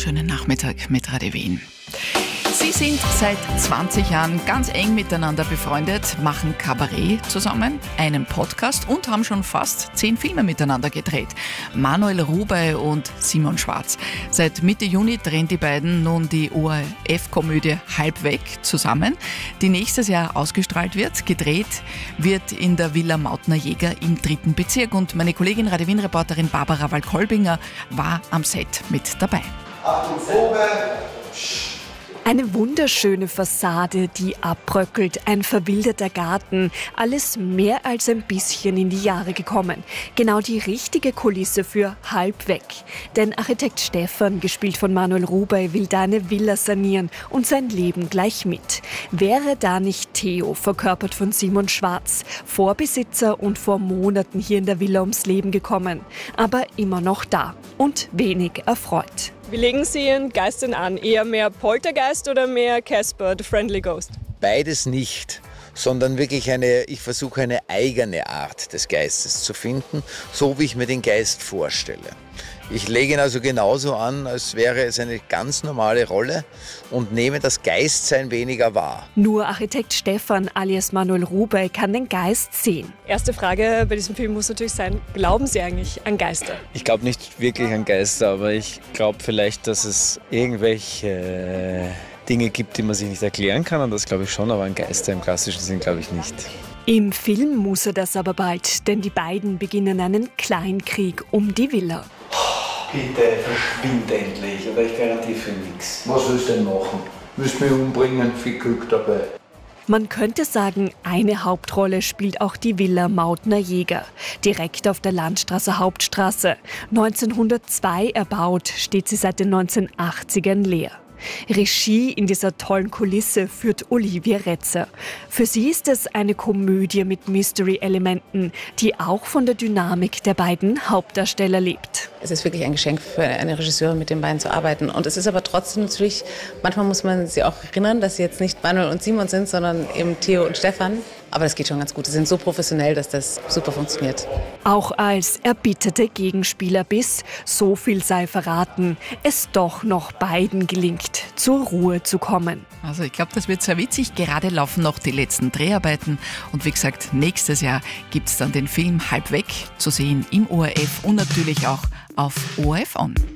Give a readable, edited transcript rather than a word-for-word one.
wunderschönen Nachmittag mit Radio Wien. Sie sind seit 20 Jahren ganz eng miteinander befreundet, machen Kabarett zusammen, einen Podcast und haben schon fast 10 Filme miteinander gedreht. Manuel Rubey und Simon Schwarz. Seit Mitte Juni drehen die beiden nun die ORF-Komödie Halbweg zusammen, die nächstes Jahr ausgestrahlt wird. Gedreht wird in der Villa Mautner-Jäger im 3. Bezirk. Und meine Kollegin Radio Wien-Reporterin Barbara Wald-Kolbinger war am Set mit dabei. Achtung, Probe. Eine wunderschöne Fassade, die abbröckelt, ein verwilderter Garten, alles mehr als ein bisschen in die Jahre gekommen. Genau die richtige Kulisse für Halbweg. Denn Architekt Stefan, gespielt von Manuel Rubey, will da eine Villa sanieren und sein Leben gleich mit. Wäre da nicht Theo, verkörpert von Simon Schwarz, Vorbesitzer und vor Monaten hier in der Villa ums Leben gekommen, aber immer noch da und wenig erfreut. Wie legen Sie Ihren Geist denn an? Eher mehr Poltergeist oder mehr Casper, the Friendly Ghost? Beides nicht, sondern wirklich ich versuche eine eigene Art des Geistes zu finden, so wie ich mir den Geist vorstelle. Ich lege ihn also genauso an, als wäre es eine ganz normale Rolle und nehme das Geistsein weniger wahr. Nur Architekt Stefan alias Manuel Rubey kann den Geist sehen. Erste Frage bei diesem Film muss natürlich sein, glauben Sie eigentlich an Geister? Ich glaube nicht wirklich an Geister, aber ich glaube vielleicht, dass es irgendwelche Dinge gibt, die man sich nicht erklären kann. Und das glaube ich schon, aber an Geister im klassischen Sinn glaube ich nicht. Im Film muss er das aber bald, denn die beiden beginnen einen Kleinkrieg um die Villa. Bitte verschwind endlich, oder ich garantiere für nichts. Was willst du denn machen? Willst du mich umbringen? Viel Glück dabei. Man könnte sagen, eine Hauptrolle spielt auch die Villa Mautner-Jäger. Direkt auf der Landstraße Hauptstraße. 1902 erbaut, steht sie seit den 1980ern leer. Regie in dieser tollen Kulisse führt Olivia Retzer. Für sie ist es eine Komödie mit Mystery-Elementen, die auch von der Dynamik der beiden Hauptdarsteller lebt. Es ist wirklich ein Geschenk für eine Regisseurin, mit den beiden zu arbeiten. Und es ist aber trotzdem natürlich, manchmal muss man sie auch erinnern, dass sie jetzt nicht Manuel und Simon sind, sondern eben Theo und Stefan. Aber das geht schon ganz gut. Sie sind so professionell, dass das super funktioniert. Auch als erbitterte Gegenspieler, bis, so viel sei verraten, es doch noch beiden gelingt, zur Ruhe zu kommen. Also ich glaube, das wird sehr witzig. Gerade laufen noch die letzten Dreharbeiten. Und wie gesagt, nächstes Jahr gibt es dann den Film Halbweg zu sehen im ORF und natürlich auch auf ORF On.